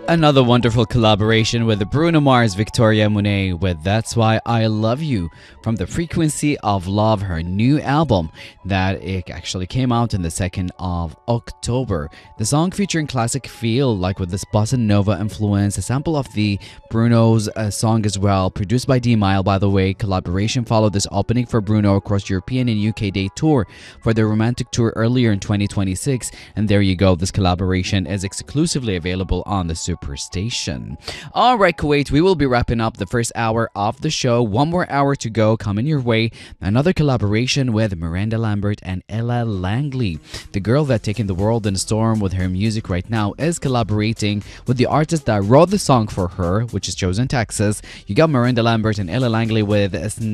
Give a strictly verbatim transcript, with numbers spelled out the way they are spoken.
Another wonderful collaboration with Bruno Mars, Victoria Monet with That's Why I Love You from the Frequency of Love, her new album that it actually came out on the second of October. The song featuring classic feel, like with this bossa nova influence, a sample of the Bruno's uh, song as well, produced by D-Mile, by the way. Collaboration followed this opening for Bruno across European and U K Day tour for their romantic tour earlier in twenty twenty-six. And there you go, this collaboration is exclusively available on the Superstation. All right, Kuwait, we will be wrapping up the first hour of the show. One more hour to go coming your way. Another collaboration with Miranda Lambert and Ella Langley. The girl that taken the world in a storm with her music right now is collaborating with the artist that wrote the song for her, which is Chosen Texas. You got Miranda Lambert and Ella Langley with